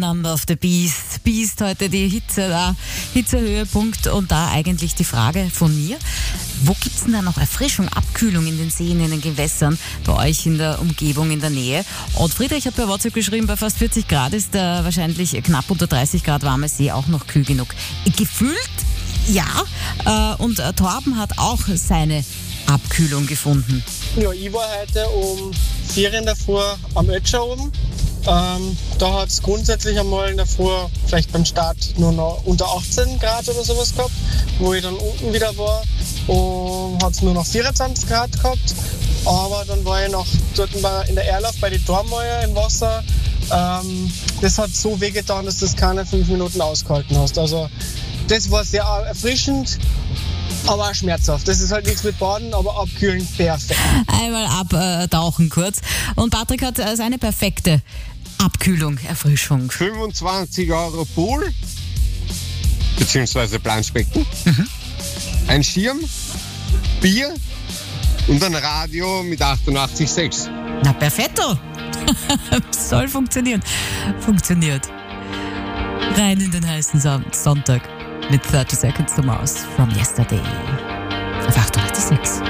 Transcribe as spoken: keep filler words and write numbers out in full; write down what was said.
Number of the Beast. Beast heute die Hitze, da, Hitzehöhepunkt und da eigentlich die Frage von mir. Wo gibt es denn da noch Erfrischung, Abkühlung in den Seen, in den Gewässern, bei euch in der Umgebung, in der Nähe? Und Friedrich hat bei WhatsApp geschrieben, bei fast vierzig Grad ist der wahrscheinlich knapp unter dreißig Grad warme See auch noch kühl genug. Gefühlt ja, äh, und äh, Torben hat auch seine Abkühlung gefunden. Ja, ich war heute um vier in der Früh am Ötscher oben. Ähm, da hat es grundsätzlich einmal in der Früh, vielleicht beim Start, nur noch unter achtzehn Grad oder sowas gehabt. Wo ich dann unten wieder war, und hat es nur noch vierundzwanzig Grad gehabt. Aber dann war ich noch dort in der Erlauf bei den Dornmeier im Wasser. Ähm, das hat so wehgetan, dass du das keine fünf Minuten ausgehalten hast. Also das war sehr erfrischend, aber auch schmerzhaft. Das ist halt nichts mit Baden, aber abkühlen perfekt. Einmal abtauchen kurz. Und Patrick hat seine perfekte Abkühlung, Erfrischung. fünfundzwanzig Euro Pool, beziehungsweise Planschbecken, Mhm. ein Schirm, Bier und ein Radio mit achtundachtzig Komma sechs. Na, perfetto. Soll funktionieren. Funktioniert. Rein in den heißen Son- Sonntag mit thirty Seconds to Mars from Yesterday. Auf achtundachtzig Komma sechs.